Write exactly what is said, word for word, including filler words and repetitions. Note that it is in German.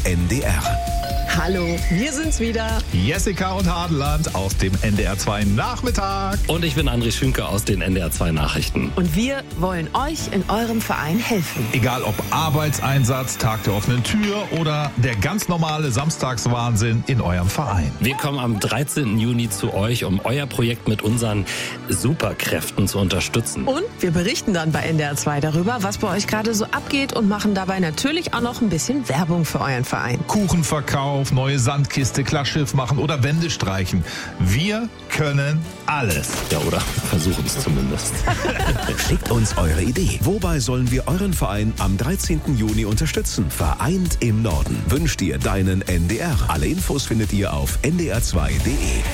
N D R. Hallo, wir sind's wieder. Jessica und Hadeland aus dem N D R zwei Nachmittag. Und ich bin André Schünke aus den N D R zwei Nachrichten. Und wir wollen euch in eurem Verein helfen. Egal ob Arbeitseinsatz, Tag der offenen Tür oder der ganz normale Samstagswahnsinn in eurem Verein. Wir kommen am dreizehnten Juni zu euch, um euer Projekt mit unseren Superkräften zu unterstützen. Und wir berichten dann bei N D R zwei darüber, was bei euch gerade so abgeht und machen dabei natürlich auch noch ein bisschen Werbung für euren Verein. Kuchenverkauf, neue Sandkiste, Klarschiff machen oder Wände streichen. Wir können alles. Ja, oder versuchen es zumindest. Schickt uns eure Idee. Wobei sollen wir euren Verein am dreizehnten Juni unterstützen? Vereint im Norden. Wünscht dir deinen N D R. Alle Infos findet ihr auf n d r zwei punkt d e.